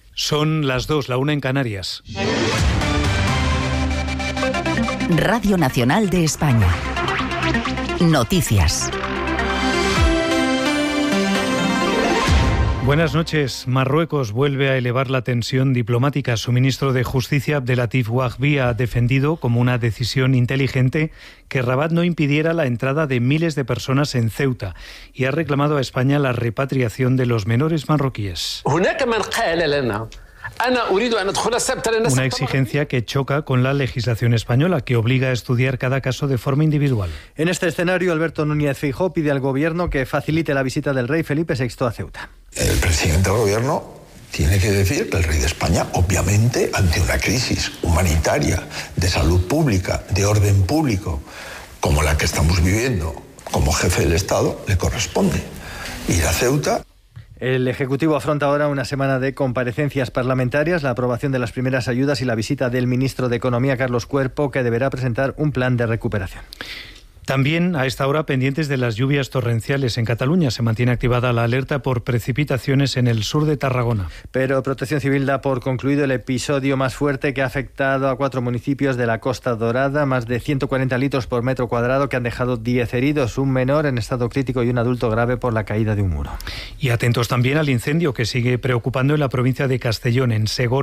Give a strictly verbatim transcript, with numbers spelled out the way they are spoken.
Son las dos, la una en Canarias. Radio Nacional de España. Noticias. Buenas noches. Marruecos vuelve a elevar la tensión diplomática. Su ministro de Justicia, Abdelatif Wahbi, ha defendido como una decisión inteligente que Rabat no impidiera la entrada de miles de personas en Ceuta y ha reclamado a España la repatriación de los menores marroquíes. Una exigencia que choca con la legislación española, que obliga a estudiar cada caso de forma individual. En este escenario, Alberto Núñez Feijóo pide al Gobierno que facilite la visita del rey Felipe sexto a Ceuta. El presidente del Gobierno tiene que decir que el rey de España, obviamente, ante una crisis humanitaria, de salud pública, de orden público, como la que estamos viviendo, como jefe del Estado, le corresponde ir a Ceuta. El Ejecutivo afronta ahora una semana de comparecencias parlamentarias, la aprobación de las primeras ayudas y la visita del ministro de Economía, Carlos Cuerpo, que deberá presentar un plan de recuperación. También a esta hora pendientes de las lluvias torrenciales en Cataluña. Se mantiene activada la alerta por precipitaciones en el sur de Tarragona. Pero Protección Civil da por concluido el episodio más fuerte que ha afectado a cuatro municipios de la Costa Dorada. Más de ciento cuarenta litros por metro cuadrado que han dejado diez heridos, un menor en estado crítico y un adulto grave por la caída de un muro. Y atentos también al incendio que sigue preocupando en la provincia de Castellón, en Segor.